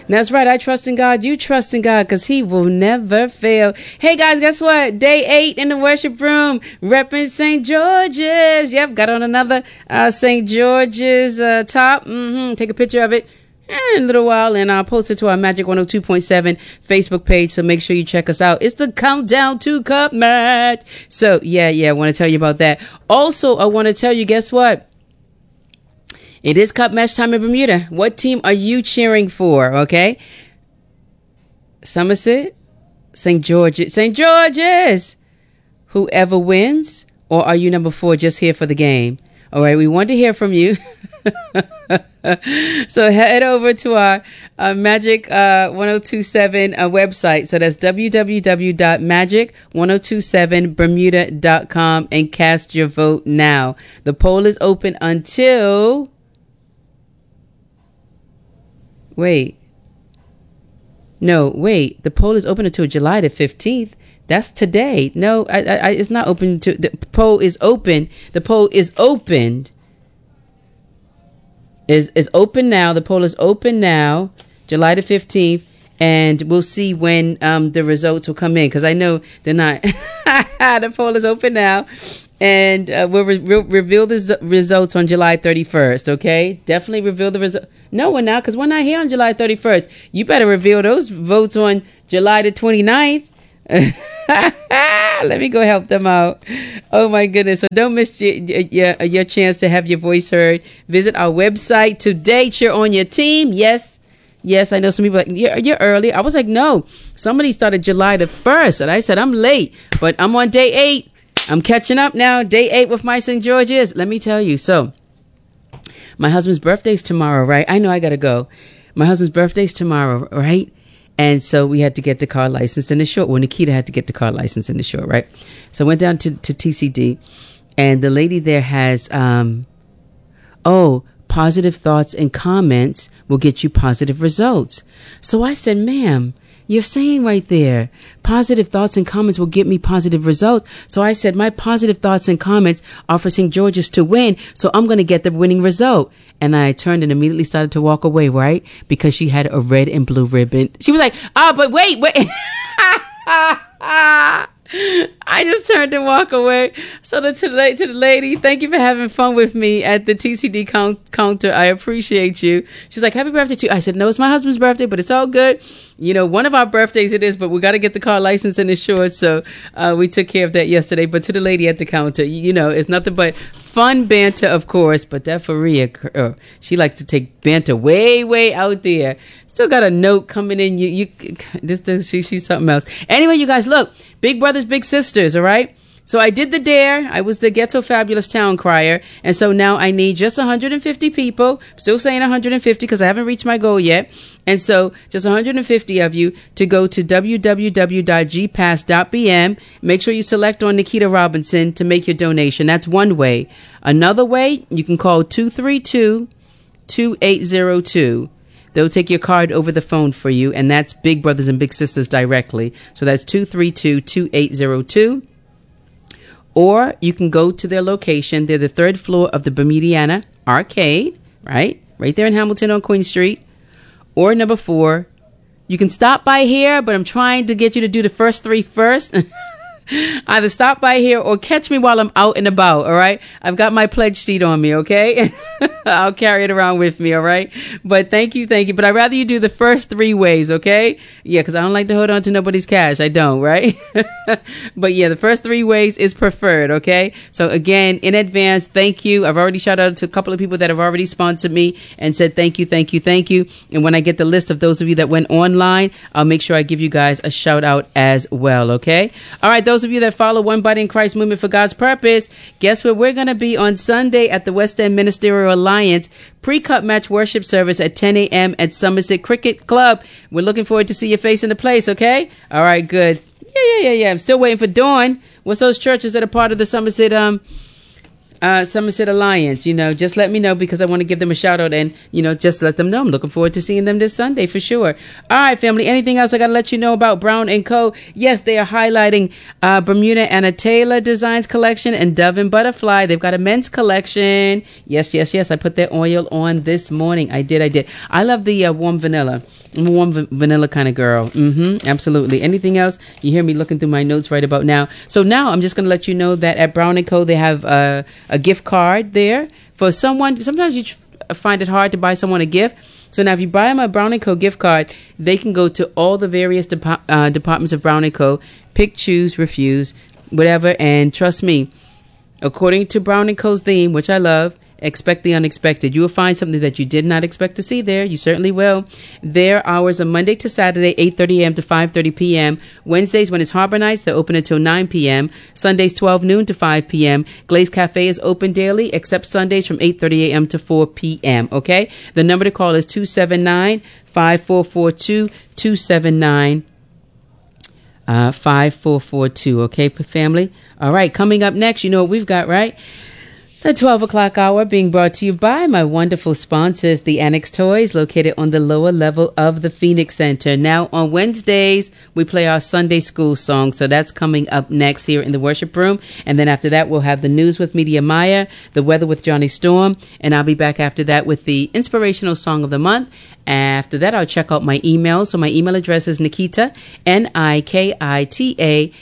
That's right. I trust in God. You trust in God because he will never fail. Hey, guys, guess what? Day 8 in the worship room. Repping St. George's. Yep, got on another St. George's top. Take a picture of it in a little while, and I'll post it to our Magic 102.7 Facebook page, so make sure you check us out. It's the Countdown to Cup Match. So, yeah, I want to tell you about that. Also, I want to tell you, guess what? It is Cup Match time in Bermuda. What team are you cheering for, okay? Somerset? St. George's? St. George's! Whoever wins? Or are you number 4 just here for the game? All right, we want to hear from you. So head over to our Magic 1027 website. So that's www.magic1027bermuda.com and cast your vote now. The poll is open until... Wait. The poll is open until July the 15th. That's today. No, it's not open to... The poll is open. The poll is opened. Is open now. The poll is open now, July the 15th, and we'll see when the results will come in, because I know they're not. The poll is open now, and we'll reveal the results on July 31st, okay? Definitely reveal the result. No, we're not, because we're not here on July 31st. You better reveal those votes on July the 29th. Let me go help them out. Oh my goodness. So don't miss your chance to have your voice heard. Visit our website today. Cheer on your team. Yes, I know some people are like, you're early. I was like, no, somebody started July the 1st. And I said, I'm late, but I'm on day 8. I'm catching up now. Day 8 with my St. George's. Let me tell you. So my husband's birthday's tomorrow, right? I know I got to go. My husband's birthday's tomorrow, right? And so we had to get the car license in the short. Well, Nikita had to get the car license in the short, right? So I went down to TCD, and the lady there has, positive thoughts and comments will get you positive results. So I said, ma'am, you're saying right there, positive thoughts and comments will get me positive results. So I said, my positive thoughts and comments are for St. George's to win. So I'm going to get the winning result. And I turned and immediately started to walk away, right? Because she had a red and blue ribbon. She was like, but wait. I just turned and walk away. So to the lady, thank you for having fun with me at the TCD counter. I appreciate you. She's like, happy birthday to you. I said, no, it's my husband's birthday, but it's all good. You know, one of our birthdays it is, but we got to get the car license in the short. So we took care of that yesterday. But to the lady at the counter, you know, it's nothing but fun banter, of course. But that Faria, she likes to take banter way, way out there. Still got a note coming in. She's something else. Anyway, you guys, look, big brothers, big sisters. All right. So I did the dare. I was the Ghetto Fabulous Town Crier. And so now I need just 150 people. I'm still saying 150 because I haven't reached my goal yet. And so just 150 of you to go to www.gpass.bm. Make sure you select on Nikita Robinson to make your donation. That's one way. Another way, you can call 232-2802. They'll take your card over the phone for you, and that's Big Brothers and Big Sisters directly. So that's 232-2802. Or you can go to their location. They're the 3rd floor of the Bermudiana Arcade, right? Right there in Hamilton on Queen Street. Or number 4, you can stop by here, but I'm trying to get you to do the first 3 first. Either stop by here or catch me while I'm out and about, all right? I've got my pledge sheet on me, okay? I'll carry it around with me, all right? But thank you. But I'd rather you do the first 3 ways, okay? Yeah, because I don't like to hold on to nobody's cash. I don't, right? But yeah, the first 3 ways is preferred, okay? So again, in advance, thank you. I've already shouted out to a couple of people that have already sponsored me and said thank you. And when I get the list of those of you that went online, I'll make sure I give you guys a shout out as well, okay? All right, those of you that follow One Body in Christ Movement for God's Purpose, guess where we're going to be on Sunday at the West End Ministerial Alliance pre-cup match worship service at 10 a.m. at Somerset Cricket Club. We're looking forward to see your face in the place, okay? All right, good. Yeah. I'm still waiting for Dawn. What's those churches that are part of the Somerset Somerset Alliance, just let me know because I want to give them a shout out and, just let them know. I'm looking forward to seeing them this Sunday for sure. All right, family. Anything else I got to let you know about Brown & Co.? Yes, they are highlighting Bermuda Anna Taylor Designs collection and Dove and Butterfly. They've got a men's collection. Yes. I put their oil on this morning. I did. I love the warm vanilla. I'm a warm vanilla kind of girl. Absolutely. Anything else? You hear me looking through my notes right about now. So now I'm just going to let you know that at Brown & Co. they have a gift card there for someone. Sometimes you find it hard to buy someone a gift. So now if you buy them a Brown & Co. gift card, they can go to all the various departments of Brown & Co., pick, choose, refuse, whatever. And trust me, according to Brown & Co.'s theme, which I love, expect the unexpected. You will find something that you did not expect to see there. You certainly will. Their hours are Monday to Saturday, 8:30 a.m. to 5:30 p.m. Wednesdays, when it's Harbor Nights, they're open until 9 p.m. Sundays, 12 noon to 5 p.m. Glaze Cafe is open daily, except Sundays from 8:30 a.m. to 4 p.m. Okay? The number to call is 279-5442, 279-5442. Okay, family? All right, coming up next, you know what we've got, right? The 12 o'clock hour being brought to you by my wonderful sponsors, the Annex Toys, located on the lower level of the Phoenix Center. Now, on Wednesdays, we play our Sunday school song, so that's coming up next here in the worship room. And then after that, we'll have the news with Media Maya, the weather with Johnny Storm, and I'll be back after that with the inspirational song of the month. After that, I'll check out my email. So my email address is Nikita, Nikita,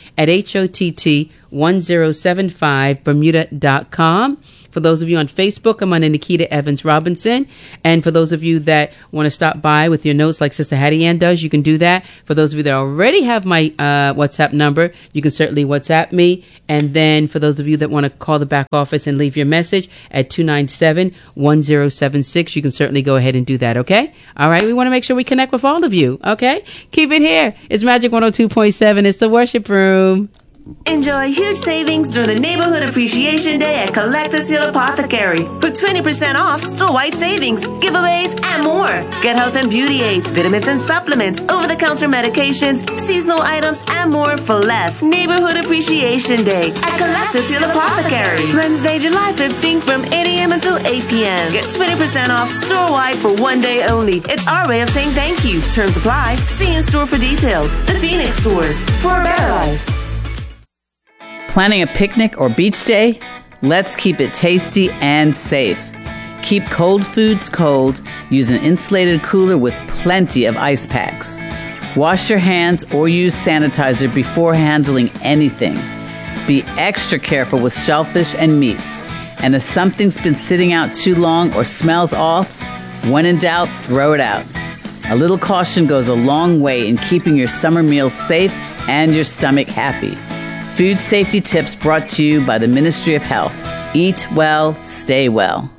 @HOTT1075 Bermuda.com. For those of you on Facebook, I'm under Nikita Evans Robinson. And for those of you that want to stop by with your notes like Sister Hattie Ann does, you can do that. For those of you that already have my WhatsApp number, you can certainly WhatsApp me. And then for those of you that want to call the back office and leave your message at 297-1076, you can certainly go ahead and do that, okay? All right, we want to make sure we connect with all of you, okay? Keep it here. It's Magic 102.7. It's the Worship Room. Enjoy huge savings during the Neighborhood Appreciation Day at Collectors Hill Apothecary. For 20% off store-wide savings, giveaways, and more. Get health and beauty aids, vitamins and supplements, over-the-counter medications, seasonal items, and more for less. Neighborhood Appreciation Day at Collectors Hill Apothecary. Wednesday, July 15th from 8 a.m. until 8 p.m. Get 20% off store-wide for one day only. It's our way of saying thank you. Terms apply. See in store for details. The Phoenix Stores. For a better life. Planning a picnic or beach day? Let's keep it tasty and safe. Keep cold foods cold. Use an insulated cooler with plenty of ice packs. Wash your hands or use sanitizer before handling anything. Be extra careful with shellfish and meats. And if something's been sitting out too long or smells off, when in doubt, throw it out. A little caution goes a long way in keeping your summer meals safe and your stomach happy. Food safety tips brought to you by the Ministry of Health. Eat well, stay well.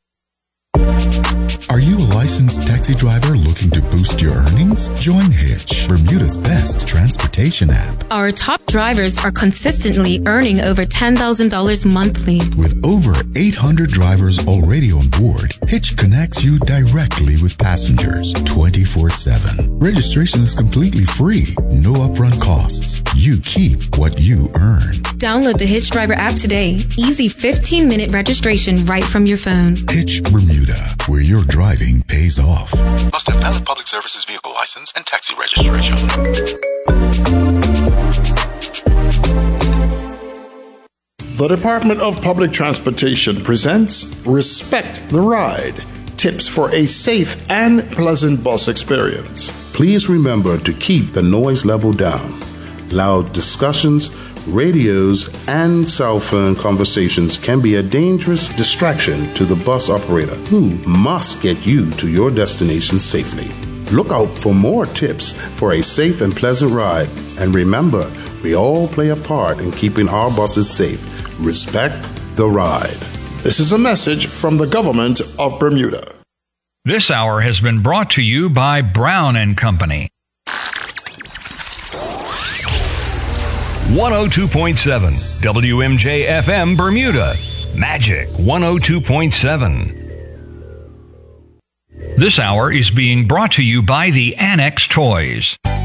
Are you a licensed taxi driver looking to boost your earnings? Join Hitch, Bermuda's best transportation app. Our top drivers are consistently earning over $10,000 monthly. With over 800 drivers already on board, Hitch connects you directly with passengers 24/7. Registration is completely free. No upfront costs. You keep what you earn. Download the Hitch Driver app today. Easy 15-minute registration right from your phone. Hitch Bermuda, where your driving pays off. Must have valid public services vehicle license and taxi registration. The Department of Public Transportation presents Respect the Ride, tips for a safe and pleasant bus experience. Please remember to keep the noise level down. Loud discussions, radios, and cell phone conversations can be a dangerous distraction to the bus operator, who must get you to your destination safely. Look out for more tips for a safe and pleasant ride. And remember, we all play a part in keeping our buses safe. Respect the ride. This is a message from the government of Bermuda. This hour has been brought to you by Brown & Company. 102.7 WMJ-FM Bermuda. Magic 102.7. This hour is being brought to you by the Annex Toys.